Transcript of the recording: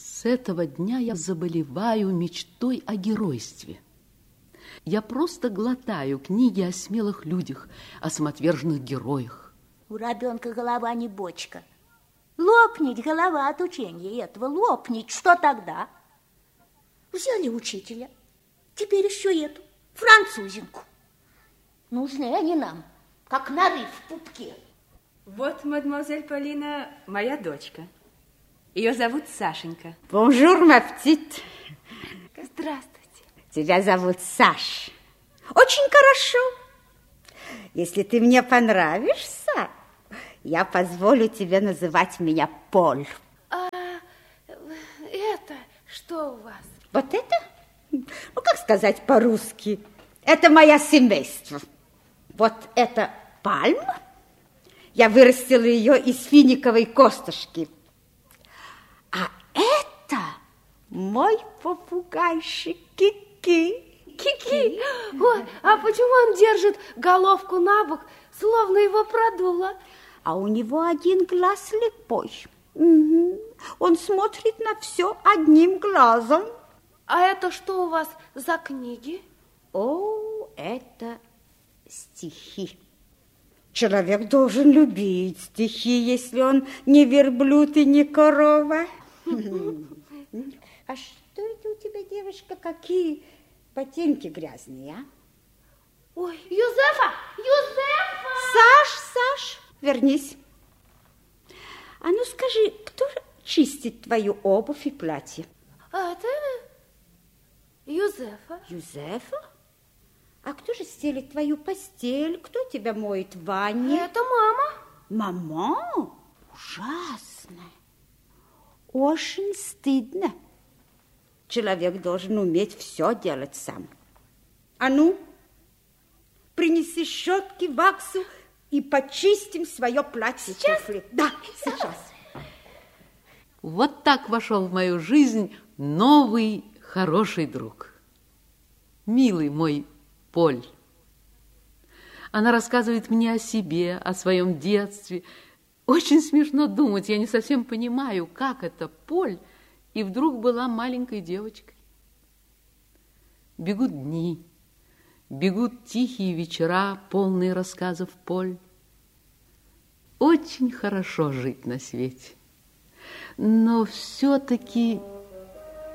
С этого дня я заболеваю мечтой о геройстве. Я просто глотаю книги о смелых людях, о самоотверженных героях. У ребенка голова не бочка. Лопнет голова от учения этого, лопнет. Что тогда? Взяли учителя, теперь еще эту, французинку. Нужны они нам, как норы в пупке. Вот, мадемуазель Полина, моя дочка. Ее зовут Сашенька. Бонжур, ма птит. Здравствуйте. Тебя зовут Саш. Очень хорошо. Если ты мне понравишься, я позволю тебе называть меня Поль. А это что у вас? Вот это? Ну, как сказать по-русски? Это мое семейство. Вот это пальма. Я вырастила ее из финиковой косточки. А это мой попугайчик Кики. Кики? Ой, а почему он держит головку на бок, словно его продуло? А у него один глаз слепой. Угу. Он смотрит на все одним глазом. А это что у вас за книги? О, это стихи. Человек должен любить стихи, если он не верблюд и не корова. А что это у тебя, девочка, какие ботинки грязные, а? Ой, Юзефа! Юзефа! Саш, вернись. А ну скажи, кто чистит твою обувь и платье? А это Юзефа. Юзефа? А кто же стелит твою постель? Кто тебя моет в ванне? Это мама. Мама? Ужасно. Очень стыдно. Человек должен уметь все делать сам. А ну, принеси щетки, ваксу и почистим свое платье. Сейчас? Туфли. Да, сейчас. Вот так вошел в мою жизнь новый хороший друг. Милый мой Поль. Она рассказывает мне о себе, о своем детстве. Очень смешно думать, я не совсем понимаю, как это Поль и вдруг была маленькой девочкой. Бегут дни, бегут тихие вечера, полные рассказов Поль. Очень хорошо жить на свете. Но все-таки